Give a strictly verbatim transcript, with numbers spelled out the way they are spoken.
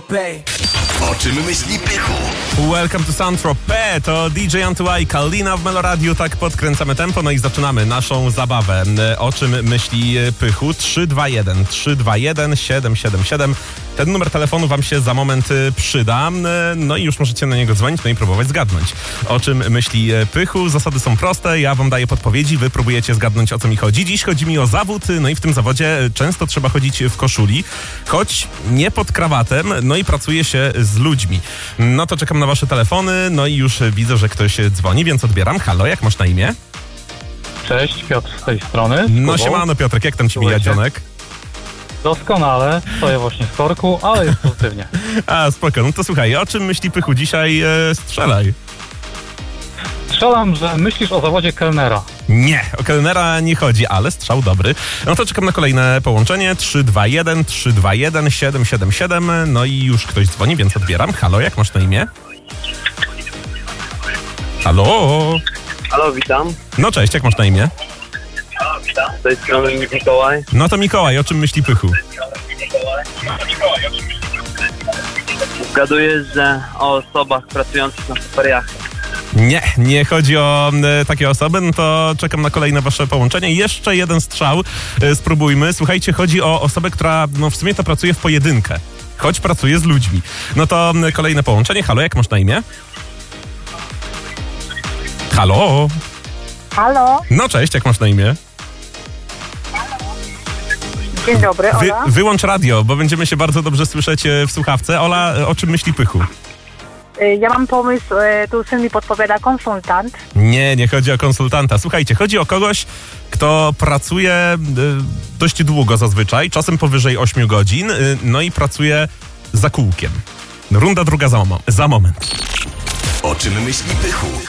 Bay. O czym myśli Pychu? Welcome to Santro P. To D J Antuai, Kalina w Meloradiu. Tak podkręcamy tempo, no i zaczynamy naszą zabawę. O czym myśli Pychu? trzy dwa jeden trzy dwa jeden siedem siedem siedem. Ten numer telefonu wam się za moment przyda. No i już możecie na niego dzwonić, no i próbować zgadnąć. O czym myśli Pychu? Zasady są proste, ja wam daję podpowiedzi, wy próbujecie zgadnąć, o co mi chodzi. Dziś chodzi mi o zawód, no i w tym zawodzie często trzeba chodzić w koszuli, choć nie pod krawatem, no i pracuje się z ludźmi. No to czekam na wasze telefony, no i już widzę, że ktoś dzwoni, więc odbieram. Halo, jak masz na imię? Cześć, Piotr z tej strony. Z No Kubą. siemano Piotrek, jak tam ci mija dzionek? Doskonale, stoję właśnie w korku, ale jest pozytywnie. A, spoko, no to słuchaj, o czym myśli Pychu dzisiaj? E, strzelaj. Strzelam, że myślisz o zawodzie kelnera. Nie, o kelnera nie chodzi, ale strzał dobry. No to czekam na kolejne połączenie. trzy dwa jeden trzy dwa jeden siedem siedem siedem. No i już ktoś dzwoni, więc odbieram. Halo, jak masz na imię? Halo? Halo, witam. No cześć, jak masz na imię? Halo, witam. To jest strony Mikołaj. No to Mikołaj, o czym myśli Pychu? Zgaduję, że o osobach pracujących na superjachtach. Nie, nie chodzi o e, takie osoby, no to czekam na kolejne wasze połączenie. Jeszcze jeden strzał, e, spróbujmy. Słuchajcie, chodzi o osobę, która no w sumie to pracuje w pojedynkę, choć pracuje z ludźmi. No to e, kolejne połączenie. Halo, jak masz na imię? Halo? Halo, No cześć, jak masz na imię? dzień dobry, Wy, Ola. wyłącz radio, bo będziemy się bardzo dobrze słyszeć e, w słuchawce. Ola, e, o czym myśli Pychu? Y, Ja mam pomysł, y, tu syn mi podpowiada, konsultant. Nie, nie chodzi o konsultanta. Słuchajcie, chodzi o kogoś, kto pracuje e, dość długo zazwyczaj, czasem powyżej ośmiu godzin, e, no i pracuje za kółkiem. Runda druga za, mo- za moment. O czym myśli Pychu?